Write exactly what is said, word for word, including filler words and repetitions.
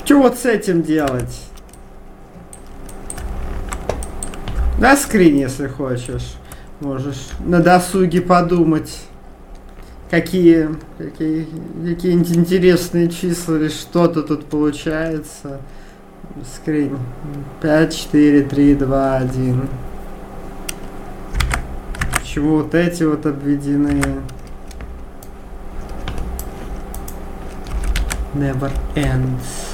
Что вот с этим делать? На скрин, если хочешь. Можешь на досуге подумать, какие, какие, какие-нибудь интересные числа или что-то тут получается. Скрин. пять, четыре, три, два, один. Почему вот эти вот обведены? Never ends.